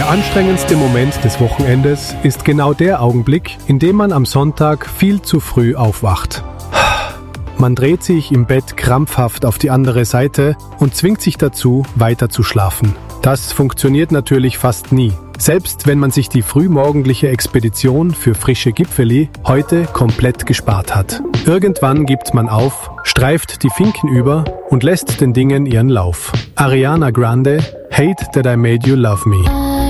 Der anstrengendste Moment des Wochenendes ist genau der Augenblick, in dem man am Sonntag viel zu früh aufwacht. Man dreht sich im Bett krampfhaft auf die andere Seite und zwingt sich dazu, weiter zu schlafen. Das funktioniert natürlich fast nie. Selbst wenn man sich die frühmorgendliche Expedition für frische Gipfeli heute komplett gespart hat. Irgendwann gibt man auf, streift die Finken über und lässt den Dingen ihren Lauf. Ariana Grande, Hate That I Made You Love Me.